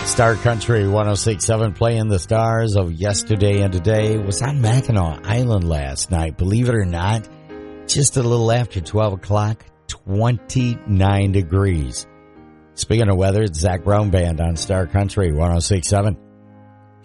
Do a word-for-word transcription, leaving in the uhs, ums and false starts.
Star Country one oh six point seven playing the stars of yesterday and today. Was on Mackinac Island last night, believe it or not. Just a little after twelve o'clock, twenty-nine degrees. Speaking of weather, it's Zach Brown Band on Star Country one oh six point seven.